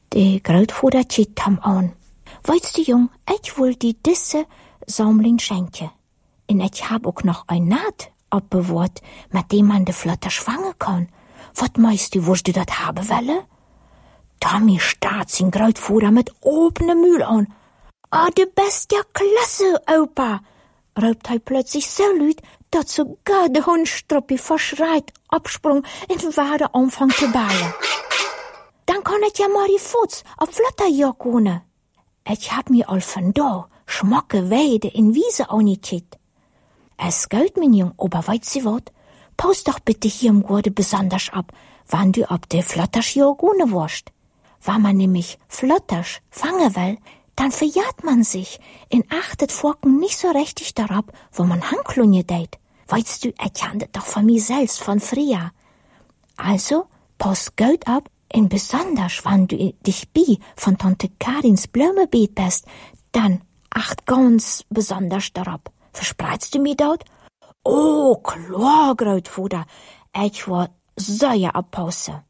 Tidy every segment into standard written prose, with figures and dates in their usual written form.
De grootvader kiet Tom aan. Weißt du, Jung, ich will die diese Sammlung schenken. Und ich hab auch noch ein Naht abbewahrt, mit dem man de Flotter schwangen kann. Was meinst du, wirst du das haben wollen? Tommy starrt sein Grootvader mit openem Mühl an. Ah, du bist ja klasse, Opa, raubt er plötzlich so laut, dass sogar der Hund Struppi verschreit, absprung und Wade anfangen zu ballen. Dann kann ich ja mal die Fuß auf Flotterjagd gehen. Ich hab mir all von da schmocke Weide in Wiese angekickt. Es geht, mein Jung, aber weißt du was? Paus doch bitte hier im Gurde besonders ab, wann du ab der Flotterjagd gehen wirst. Wenn man nämlich Flotters fangen will, dann verjagt man sich und achtet Forken nicht so richtig darauf, wo man Handklunje deit. Weißt du, ich kann das doch von mir selbst von früher. Also, pass gut ab, und besonders, wenn du dich von Tante Karins Blumenbeet bist, dann acht ganz besonders darauf. Verspreitst du mir dort? Oh, klar, Grootvader. Ich war sehr abpause.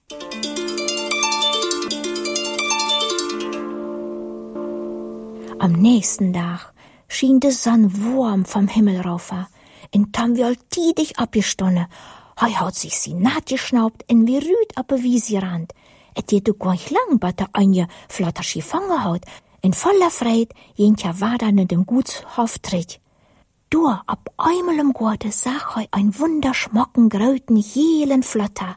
Am nächsten Tag schien die Sonne warm vom Himmel rauf. Und Tom wie alltidig abgestonnen. Hij hat sich sie naht geschnaubt und wie rüd ab der Wiese gerannt. Et geht auch gar nicht lang, bis der eine Flottersch gefangen hat. In voller Freude jent ja Wader in dem Gutshof tritt. Du, ab einmal im Gurde sah er ein wunderschmocken, grauten, jelen Flotter.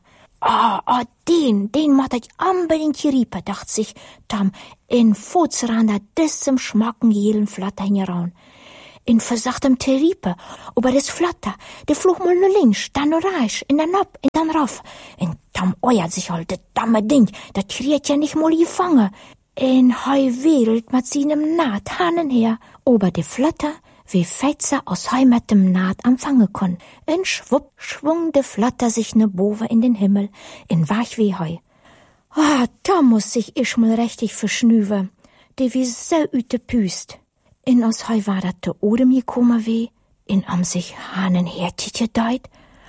Den muss ich unbedingt geriepen, dacht sich Tom, in Fußrander diesem schmocken, jelen Flotter hingeran. In versachtem Terripe, aber das Flotter, der flog mal nur links, dann nur rechts, in dann ab, in dann rauf. Und Tom euert sich halt, das dumme Ding, das kriegt ja nicht mal gefangen. Und hei wedelt mit seinem Naht hanen her, aber der Flotter, wie Fetzer aus hei mit dem Naht empfangen kann. Und schwupp, schwung der Flotter sich ne Bove in den Himmel, in wach wie hei. Da muss sich ich mal richtig verschnüven, die wie so üte Püst. In aus hei war dat de Odem gekommen weh, in am sich hanen hertje deit.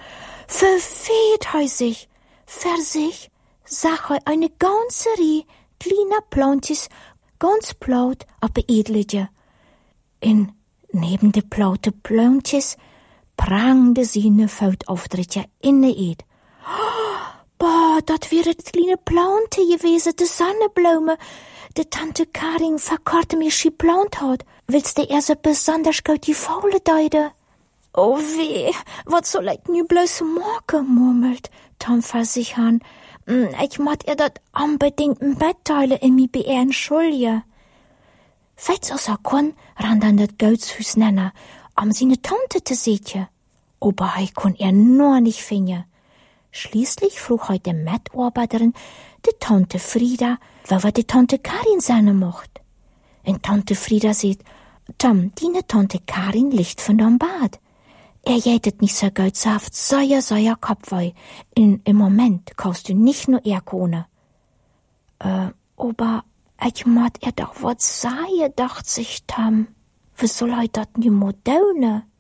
Verfeht hei sich, sag hei eine ganze Rie, kleiner Plantjes, ganz plaut, aber edlige. In neben de plaute Plantjes prang de sine Foutauftritte in de Eid. Boah, dat wäre de kleine Plante gewesen, de Sonnenblume, de Tante Karin verkorte mir schi plant hat. Willst du erst besonders gut die Faule deide? Oh weh, wat soll ich nu bloß morgen, murmelt Tom vor sich an. Ich mat ihr dat unbedingt im Bett teile in mi BR entschuldige. Fetz aus der Kon ran dann dat Goldshus nenner, seine Tante te seetje. Aber hei kon er nur nicht finden. Schließlich frug heute Mitarbeiterin, die Tante Frieda, wer die Tante Karin sein mocht. Und Tante Frieda sagt, Tom, deine Tante Karin liegt von dem Bad. Jätet nicht so gut saft, sehr Kopfweh. Im Moment kannst du nicht nur Kohne. Aber ich mag doch was sagen, dacht sich Tom. Was soll das nu moderne?